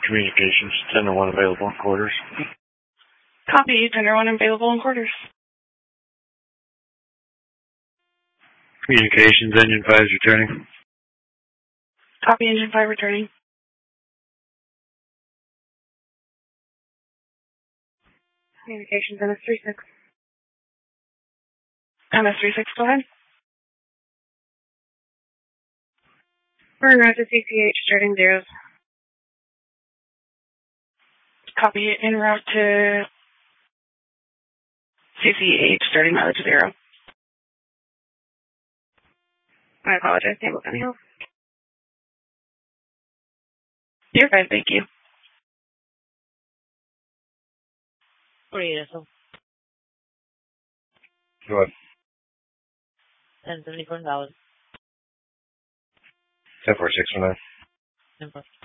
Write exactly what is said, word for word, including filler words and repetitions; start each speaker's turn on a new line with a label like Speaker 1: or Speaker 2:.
Speaker 1: Communications, ten one available in quarters.
Speaker 2: Copy, ten one available in quarters.
Speaker 1: Communications, engine five is returning.
Speaker 2: Copy, engine five returning. Communications, M S three six. M S three six, go ahead. We're en route to C C H, starting zeros. Copy, en route to C C H, starting mileage zero. I apologize, Campbell County Health. You're fine, thank you.
Speaker 3: forty-eight S L.
Speaker 1: Go ahead.
Speaker 3: ten seventy-four dollars.
Speaker 1: ten four six one nine.
Speaker 3: ten four.